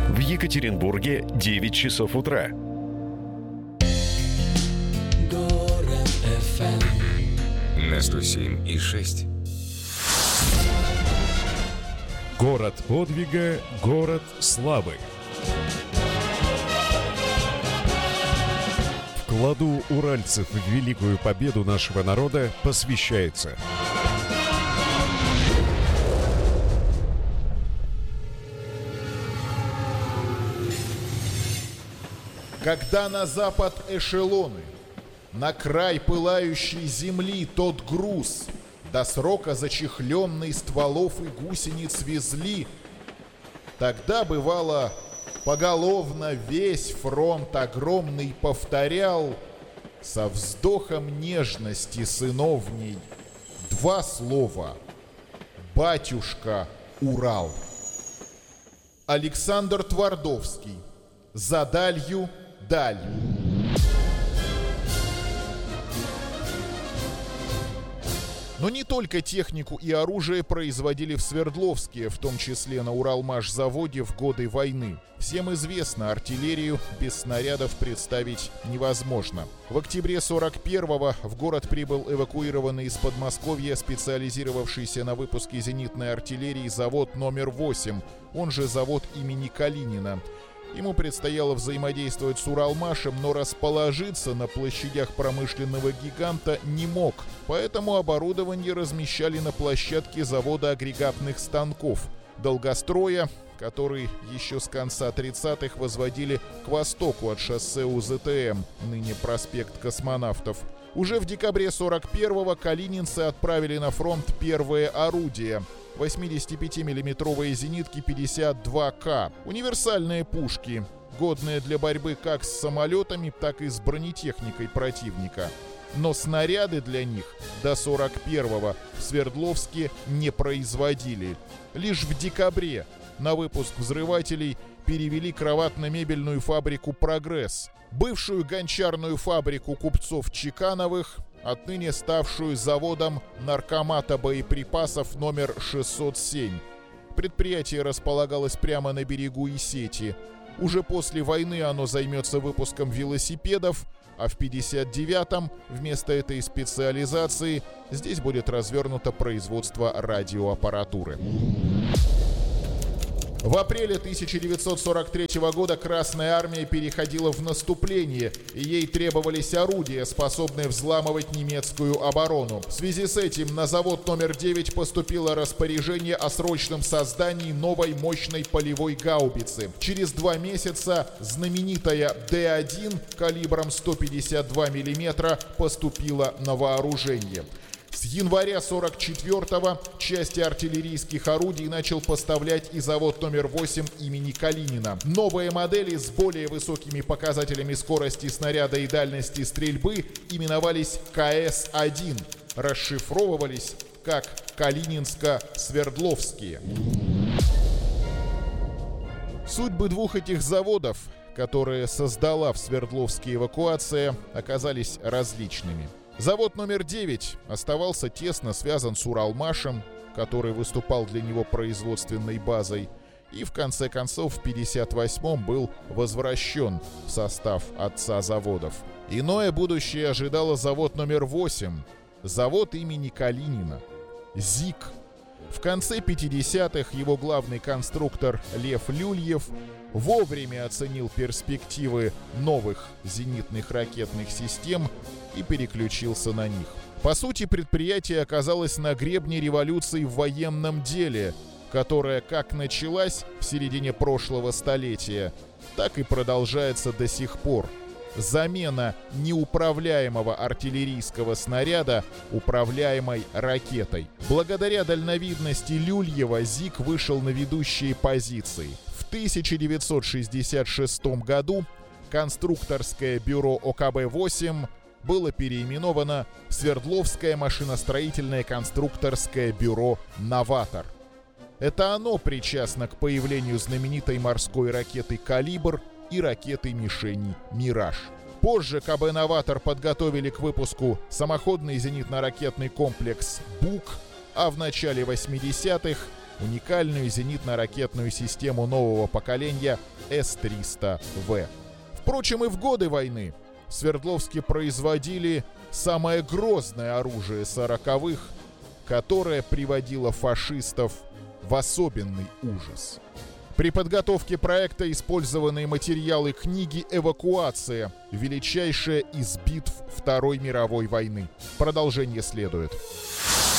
В Екатеринбурге 9 часов утра. Город FM на 107,6. Город подвига, город славы. Вкладу уральцев в великую победу нашего народа посвящается. Когда на запад эшелоны, на край пылающей земли тот груз, до срока зачехленный стволов и гусениц везли, тогда, бывало, поголовно весь фронт огромный повторял со вздохом нежности сыновней два слова: «Батюшка, Урал». Александр Твардовский. За далью даль. Но не только технику и оружие производили в Свердловске, в том числе на Уралмашзаводе в годы войны. Всем известно, артиллерию без снарядов представить невозможно. В октябре 41-го в город прибыл эвакуированный из Подмосковья специализировавшийся на выпуске зенитной артиллерии завод номер 8, он же завод имени Калинина. Ему предстояло взаимодействовать с Уралмашем, но расположиться на площадях промышленного гиганта не мог. Поэтому оборудование размещали на площадке завода агрегатных станков «Долгостроя», который еще с конца 30-х возводили к востоку от шоссе УЗТМ, ныне проспект Космонавтов. Уже в декабре 41-го калининцы отправили на фронт первые орудия. 85-миллиметровые зенитки 52К. Универсальные пушки, годные для борьбы как с самолетами, так и с бронетехникой противника. Но снаряды для них до 41-го в Свердловске не производили. Лишь в декабре на выпуск взрывателей перевели кроватно-мебельную фабрику «Прогресс», бывшую гончарную фабрику купцов Чекановых, отныне ставшую заводом наркомата боеприпасов номер 607. Предприятие располагалось прямо на берегу Исети. Уже после войны оно займется выпуском велосипедов, а в 59-м вместо этой специализации здесь будет развернуто производство радиоаппаратуры. В апреле 1943 года Красная Армия переходила в наступление, и ей требовались орудия, способные взламывать немецкую оборону. В связи с этим на завод номер 9 поступило распоряжение о срочном создании новой мощной полевой гаубицы. Через 2 месяца знаменитая Д-1 калибром 152 мм поступила на вооружение. С января 44-го части артиллерийских орудий начал поставлять и завод номер 8 имени Калинина. Новые модели с более высокими показателями скорости снаряда и дальности стрельбы именовались КС-1, расшифровывались как Калининско-Свердловские. Судьбы двух этих заводов, которые создала в Свердловске эвакуация, оказались различными. Завод номер 9 оставался тесно связан с Уралмашем, который выступал для него производственной базой, и в конце концов в 1958-м был возвращен в состав отца заводов. Иное будущее ожидало завод номер 8, завод имени Калинина, ЗИК. В конце 50-х его главный конструктор Лев Люльев вовремя оценил перспективы новых зенитных ракетных систем и переключился на них. По сути, предприятие оказалось на гребне революции в военном деле, которая как началась в середине прошлого столетия, так и продолжается до сих пор. Замена неуправляемого артиллерийского снаряда управляемой ракетой. Благодаря дальновидности Люльева ЗИК вышел на ведущие позиции. В 1966 году конструкторское бюро ОКБ-8 было переименовано в Свердловское машиностроительное конструкторское бюро «Новатор». Это оно причастно к появлению знаменитой морской ракеты «Калибр» и ракеты-мишени «Мираж». Позже КБ «Новатор» подготовили к выпуску самоходный зенитно-ракетный комплекс «Бук», а в начале 80-х уникальную зенитно-ракетную систему нового поколения С-300В. Впрочем, и в годы войны в Свердловске производили самое грозное оружие 40-х, которое приводило фашистов в особенный ужас. При подготовке проекта использованы материалы книги «Эвакуация», величайшая из битв Второй мировой войны. Продолжение следует.